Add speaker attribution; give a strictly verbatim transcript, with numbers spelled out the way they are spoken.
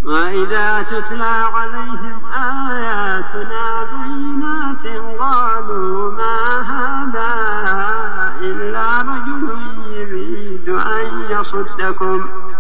Speaker 1: وإذا تتلى عليهم آياتنا بينات قالوا ما هذا إلا رجل يريد أن يصدكم